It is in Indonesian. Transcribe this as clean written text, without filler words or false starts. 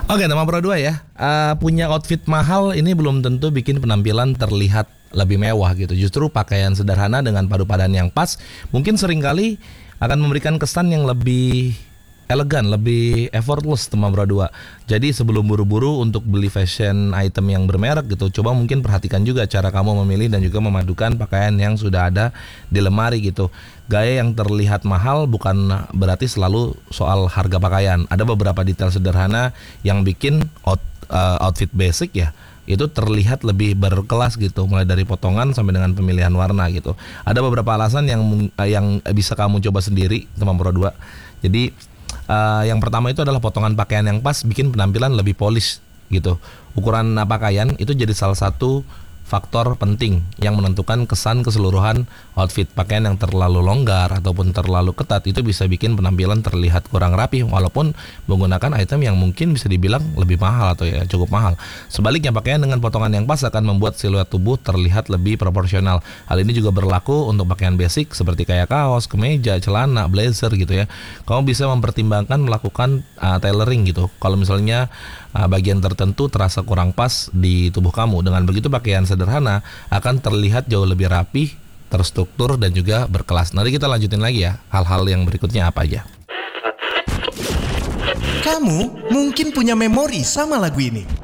Oke, tema Pro 2 ya. Punya outfit mahal ini belum tentu bikin penampilan terlihat lebih mewah gitu. Justru pakaian sederhana dengan padu padan yang pas mungkin seringkali akan memberikan kesan yang lebih elegan, lebih effortless tema Pro 2. Jadi sebelum buru-buru untuk beli fashion item yang bermerek gitu, coba mungkin perhatikan juga cara kamu memilih dan juga memadukan pakaian yang sudah ada di lemari gitu. Gaya yang terlihat mahal bukan berarti selalu soal harga pakaian. Ada beberapa detail sederhana yang bikin outfit basic ya itu terlihat lebih berkelas gitu, mulai dari potongan sampai dengan pemilihan warna gitu. Ada beberapa alasan yang bisa kamu coba sendiri tema Pro 2. Jadi yang pertama itu adalah potongan pakaian yang pas bikin penampilan lebih polis gitu. Ukuran pakaian itu jadi salah satu faktor penting yang menentukan kesan keseluruhan outfit. Pakaian yang terlalu longgar ataupun terlalu ketat itu bisa bikin penampilan terlihat kurang rapi walaupun menggunakan item yang mungkin bisa dibilang lebih mahal atau ya cukup mahal. Sebaliknya pakaian dengan potongan yang pas akan membuat siluet tubuh terlihat lebih proporsional. Hal ini juga berlaku untuk pakaian basic seperti kayak kaos, kemeja, celana, blazer gitu ya. Kamu bisa mempertimbangkan melakukan tailoring gitu. Kalau misalnya bagian tertentu terasa kurang pas di tubuh kamu, dengan begitu pakaian sederhana akan terlihat jauh lebih rapi, terstruktur dan juga berkelas. Nanti kita lanjutin lagi ya hal-hal yang berikutnya apa aja. Kamu mungkin punya memori sama lagu ini.